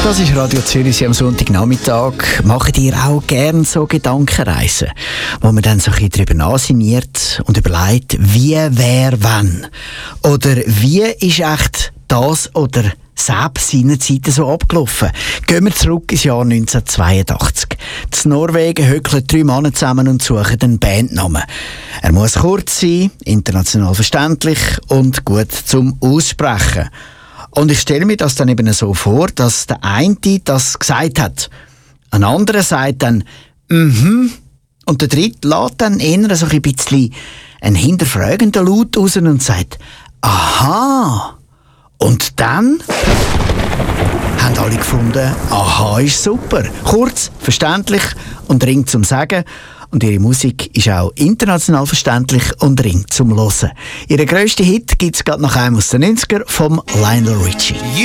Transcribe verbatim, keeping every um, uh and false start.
Das ist Radio Zürich am Sonntagnachmittag. Macht ihr auch gerne so Gedankenreisen, wo man dann so ein bisschen darüber nachsinniert und überlegt, wie, wer, wann? Oder wie ist echt das oder selbst seinerzeit so abgelaufen? Gehen wir zurück ins Jahr neunzehnhundertzweiundachtzig. In Norwegen hückeln drei Männer zusammen und suchen einen Bandnamen. Er muss kurz sein, international verständlich und gut zum Aussprechen. Und ich stelle mir das dann eben so vor, dass der eine das gesagt hat. Ein anderer sagt dann «Mhm». Und der dritte lässt dann eher so ein bisschen einen hinterfragenden Laut raus und sagt «Aha». Und dann haben alle gefunden, «Aha ist super». Kurz, verständlich und Ring zum Sagen. Und ihre Musik ist auch international verständlich und Ring zum Hören. Ihren grössten Hit gibt es gerade nach einem aus den neunziger vom Lionel Richie.